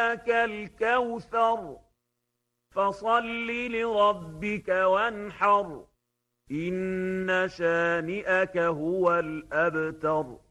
الكوثر فصل لربك وانحر إن شانئك هو الأبتر.